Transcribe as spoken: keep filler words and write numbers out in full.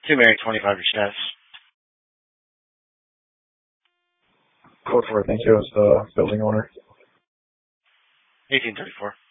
Two Mary, twenty-five your status. Code for it, thank you, as the building owner. eighteen thirty-four.